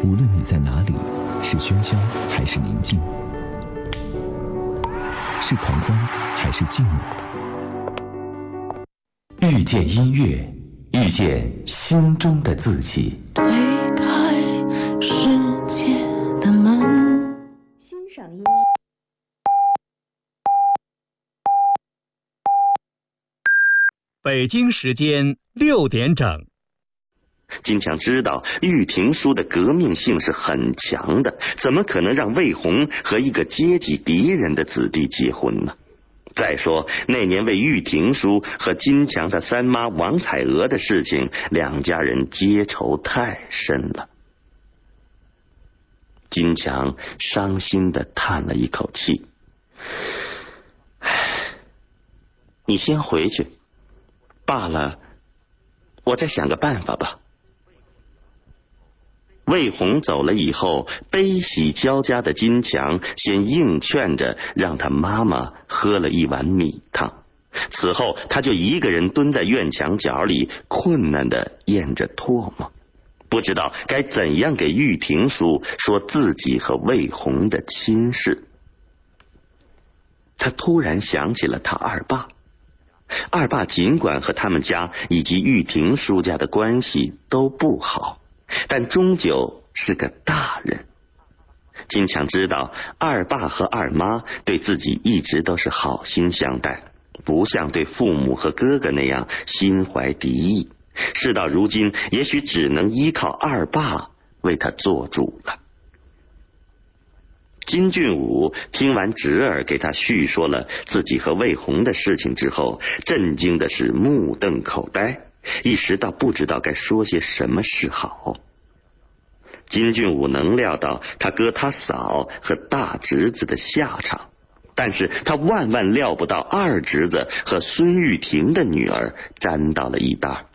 无论你在哪里，是喧嚣还是宁静，是狂欢还是静默，遇见音乐，遇见心中的自己。 推开世界的门， 欣赏音乐。 北京时间6点整。 金强知道玉婷叔的革命性是很强的，怎么可能让魏红和一个阶级敌人的子弟结婚呢？再说那年为玉婷叔和金强的三妈王彩娥的事情，两家人结仇太深了。金强伤心地叹了一口气：“你先回去，罢了，我再想个办法吧。”魏红走了以后，悲喜交加的金强先硬劝着让他妈妈喝了一碗米汤，此后他就一个人蹲在院墙角里，困难地咽着唾沫，不知道该怎样给玉婷叔说自己和魏红的亲事。他突然想起了他二爸，二爸尽管和他们家以及玉婷叔家的关系都不好，但终究是个大人。金强知道二爸和二妈对自己一直都是好心相待，不像对父母和哥哥那样心怀敌意，事到如今也许只能依靠二爸为他做主了。金俊武听完侄儿给他叙说了自己和魏红的事情之后，震惊的是目瞪口呆，一时倒不知道该说些什么是好。金俊武能料到他哥他嫂和大侄子的下场，但是他万万料不到二侄子和孙玉婷的女儿沾到了一搭。